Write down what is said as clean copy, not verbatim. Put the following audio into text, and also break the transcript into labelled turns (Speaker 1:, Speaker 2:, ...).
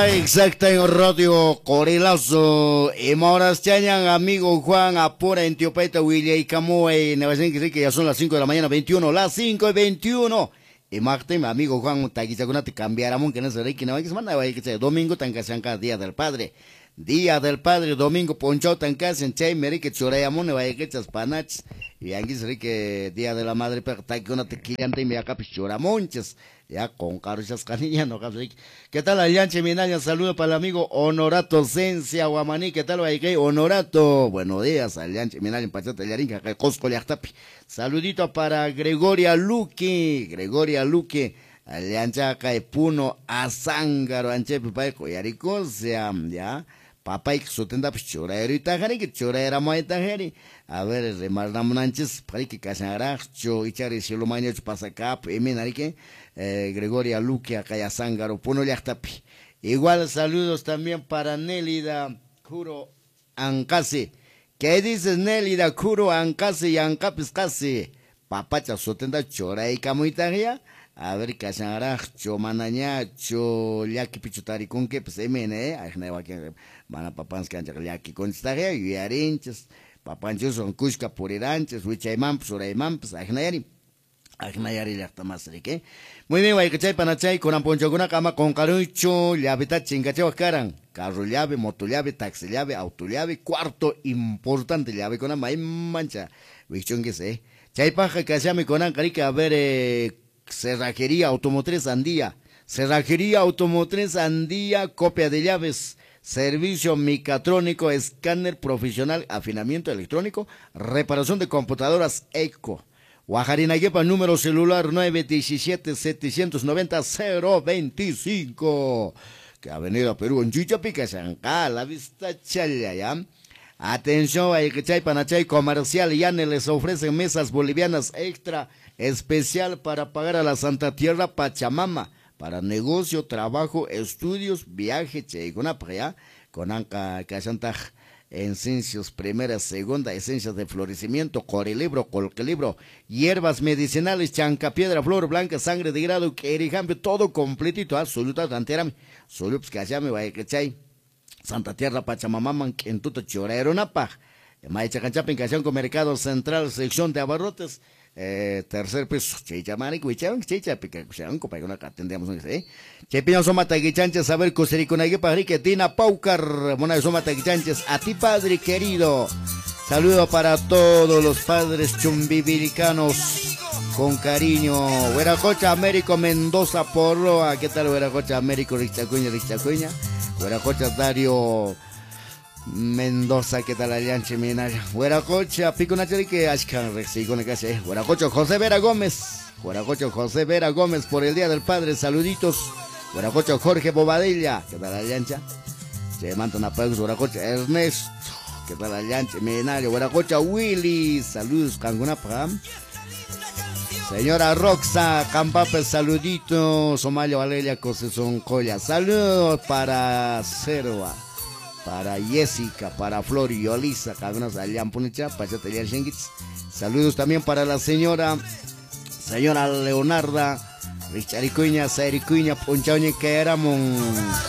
Speaker 1: Exacto, en Radio Corilazo. Y moras chañan, amigo Juan, apura en Tiopaita, William y Camoe. Que ya son las 5 de la mañana, 21, las 5:21. Y Marte, mi amigo Juan, taquichacuna te cambiáramos, que no se reiki, no hay que semana, hay que ser domingo, tan casi Día del Padre. Día del Padre, domingo, poncho, tan casi en Chay, Merique, Chorayamón, no hay que echar panachs. Y aquí se que Día de la Madre, pero taquicuna te quillante y me acá pichoramonches. Ya con caruchas canillas, no caso. ¿Qué tal, Alianche Minaya? Saludo para el amigo Honorato Sencia, Guamaní. ¿Qué tal, Guayquey? Honorato. Buenos días, Alianche Minaya, en Pachata Yarinca, Cosco Liachtapi. Saludito para Gregoria Luque. Gregoria Luque. Aliancha acá Puno, Azángaro, Anche, Pipay, Coyarico, ya. Papá y su tenda pues chorero y tajari que chorera muy tajari. A ver, remarnamos antes para que casara cho y chari si lo mañana pasa acá, emenari que Gregoria Luque acá ya Zángaro, Puno Liachtapi. Igual saludos también para Nélida Curo Ancase. ¿Qué dices Nélida Curo Ancase y Ancapis casi? Papacha su tenda chora y camuitaria. A ver, casara, cho manaña, cho liaki pichutari con que pues emene, ajneva que mana papans que ancha liaki con staria, y arinches, papanchos son cusca puriranches, huichaimam, suraimam, pues ajnayari. Ajnayari liakta más rique. Muy bien, guaycachay, panachay, con amponcho, con cama, con carucho, llave, chingacheo, caran, carro llave, moto llave, taxi llave, auto llave, cuarto importante llave con ama mancha, huichón que sé. Chay paja que hacía mi conan carica, a ver, Cerrajería Automotriz Andía. Cerrajería Automotriz Andía, copia de llaves, servicio mecatrónico, escáner profesional, afinamiento electrónico, reparación de computadoras ECO. Guajarinaguepa, número celular 917-790-025. Que Avenida Perú, en Chichapica, Chancá, la vista chaya, ¿ya? Atención, Ayquechay, Panachay Comercial, Yane les ofrecen mesas bolivianas extra especial para pagar a la Santa Tierra Pachamama, para negocio, trabajo, estudios, viaje, cheiguna para con anca casantaj, esencias primera, segunda, esencias de florecimiento, corilibro, colquilibro, hierbas medicinales, chancapiedra, flor blanca, sangre de grado, querijambe, todo completito, absolutamente, solo pues que allá me vaya que chay. Santa Tierra Pachamama, en tuto chorero napaj. Maicha Canchapin, Cación con Mercado Central, sección de abarrotes. Tercer piso, chicha marico, chicha pica, para que atendemos, Chepino Soma Taguichanches, a ver, Cosericonague, Tina Paucar, Mona Soma Taguichanches, a ti, padre querido. Saludo para todos los padres chumbibilicanos, con cariño. Hueracocha Américo Mendoza Porroa, ¿qué tal, Hueracocha Américo, Richacuña? Hueracocha Dario Mendoza, ¿qué tal, Alianche Minaya? Hueracocha, Pico Nachari, que Ashkan Rexi, con el que hace. Hueracocha José Vera Gómez. Hueracocha José Vera Gómez por el Día del Padre, saluditos. Hueracocha Jorge Bobadilla, ¿qué tal, Aliancha? Se mandan a pagos, Hueracocha Ernesto, ¿qué tal, Alianche Minaya? Hueracocha Willy, saludos, Cangunapam. Señora Roxa, Campape, saludito. Somalia, Valeria, Cosezón, Colla. Saludos para Cerva, para Jessica, para Flor y Olisa, cabronas allá en Punicha, Pachatelian Shengitz. Saludos también para la señora Leonarda, Richaricuña, Sairicuña, Ponchaoñe, que éramos.